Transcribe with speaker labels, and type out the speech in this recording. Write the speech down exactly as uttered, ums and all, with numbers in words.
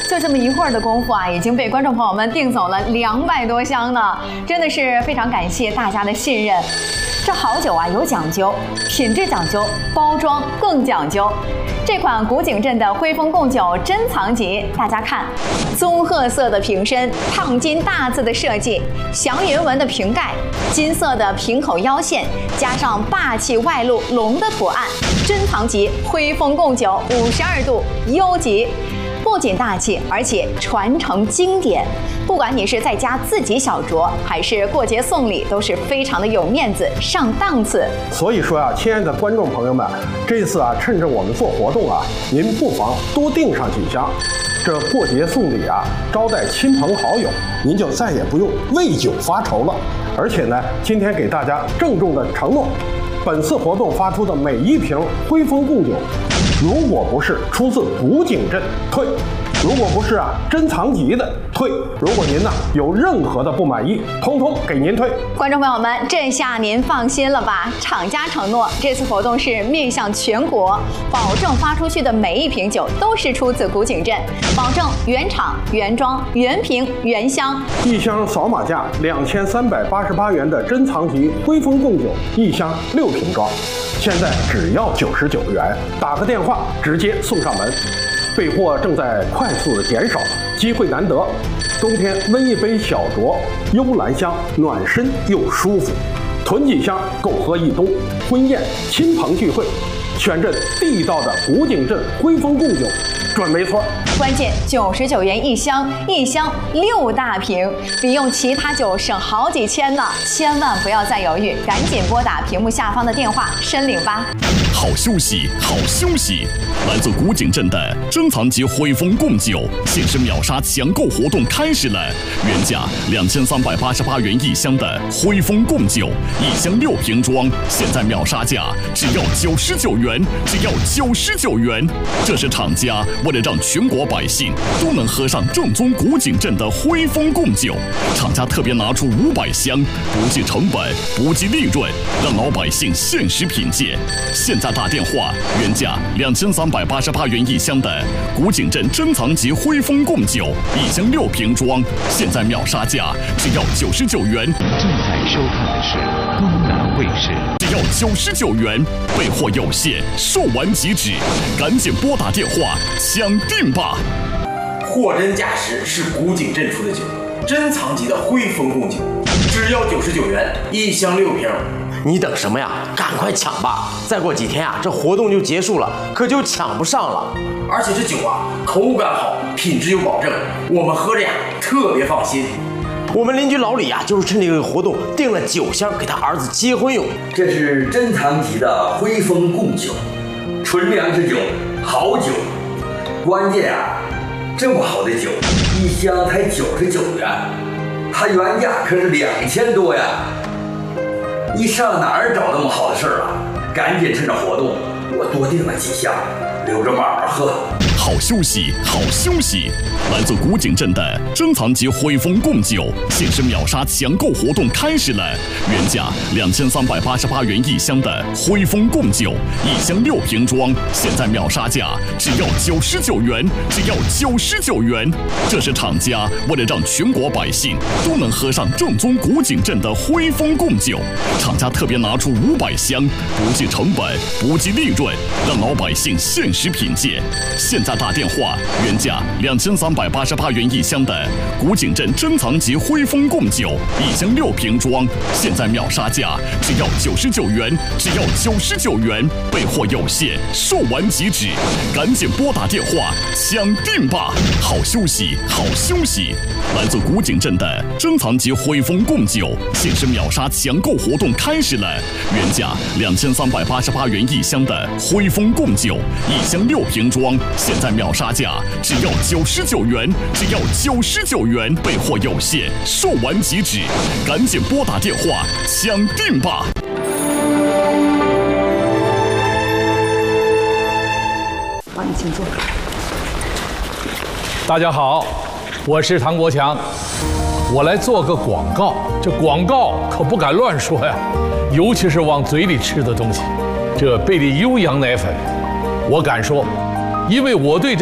Speaker 1: 就这么一会儿的功夫啊，已经被观众朋友们订走了两百多箱呢，真的是非常感谢大家的信任。这好酒啊有讲究，品质讲究，包装更讲究。这款古井镇的徽丰贡酒珍藏级，大家看，棕褐色的瓶身，烫金大字的设计，祥云纹的瓶盖，金色的瓶口腰线，加上霸气外露龙的图案，珍藏级徽丰贡酒五十二度优级。不仅大气，而且传承经典。不管你是在家自己小酌，还是过节送礼，都是非常的有面子、上档次。
Speaker 2: 所以说啊，亲爱的观众朋友们，这次啊，趁着我们做活动啊，您不妨多订上几箱。这过节送礼啊，招待亲朋好友，您就再也不用为酒发愁了。而且呢，今天给大家郑重的承诺，本次活动发出的每一瓶徽丰贡酒，如果不是出自古井镇，退；如果不是啊珍藏级的，退；如果您呢有任何的不满意，通通给您退。
Speaker 1: 观众朋友们，这下您放心了吧？厂家承诺，这次活动是面向全国，保证发出去的每一瓶酒都是出自古井镇，保证原厂、原装、原瓶、原箱。
Speaker 2: 一箱扫码价两千三百八十八元的珍藏级徽丰贡酒，一箱六瓶装，现在只要九十九元，打个电话直接送上门。备货正在快速的减少，机会难得，冬天温一杯小酌，幽兰香，暖身又舒服，囤几箱够喝一冬。婚宴、亲朋聚会，选这地道的古井镇徽丰贡酒，准没错。
Speaker 1: 关键九十九元一箱，一箱六大瓶，比用其他酒省好几千呢！千万不要再犹豫，赶紧拨打屏幕下方的电话申领吧。
Speaker 3: 好休息，好休息！来自古井镇的珍藏级徽丰贡酒限时秒杀抢购活动开始了，原价两千三百八十八元一箱的徽丰贡酒，一箱六瓶装，现在秒杀价只要九十九元，只要九十九元。这是厂家为了让全国百姓都能喝上正宗古井镇的徽丰贡酒，厂家特别拿出五百箱，不计成本，不计利润，让老百姓限时品鉴。现在打电话，原价两千三百八十八元一箱的古井镇珍藏级徽丰贡酒，一箱六瓶装，现在秒杀价只要九十九元。
Speaker 4: 正在收看的是东南卫视，
Speaker 3: 只要九十九元，备货有限，售完即止，赶紧拨打电话抢订吧！
Speaker 5: 货真价实是古井镇出的酒，珍藏级的徽丰贡酒，只要九十九元，一箱六瓶。
Speaker 6: 你等什么呀？赶快抢吧！再过几天啊，这活动就结束了，可就抢不上了。
Speaker 5: 而且这酒啊，口感好，品质有保证，我们喝着呀特别放心。
Speaker 6: 我们邻居老李呀、啊，就是趁这个活动订了九箱给他儿子结婚用。
Speaker 7: 这是珍藏级的徽丰贡酒，纯粮食酒，好酒。关键啊，这么好的酒，一箱才九十九元，它原价可是两千多呀。你上哪儿找那么好的事儿啊？赶紧趁着活动，我多订了几箱，留着慢慢喝。
Speaker 3: 好休息，好休息！来自古井镇的珍藏级徽丰贡酒限时秒杀抢购活动开始了，原价两千三百八十八元一箱的徽丰贡酒，一箱六瓶装，现在秒杀价只要九十九元，只要九十九元。这是厂家为了让全国百姓都能喝上正宗古井镇的徽丰贡酒，厂家特别拿出五百箱，不计成本，不计利润，让老百姓限时品鉴。现在打电话，原价两千三百八十八元一箱的古井镇珍藏级徽丰贡酒，一箱六瓶装，现在秒杀价只要九十九元，只要九十九元，备货有限，售完即止，赶紧拨打电话抢订吧！好休息，好休息！来自古井镇的珍藏级徽丰贡酒限时秒杀抢购活动开始了，原价两千三百八十八元一箱的徽丰贡酒，一箱六瓶装，现在秒杀价只要九十九元，只要九十九元，备货有限，售完即止，赶紧拨打电话抢订吧！
Speaker 1: 帮你请坐。
Speaker 8: 大家好，我是唐国强，我来做个广告。这广告可不敢乱说呀，尤其是往嘴里吃的东西。这贝利优羊奶粉，我敢说，因为我对这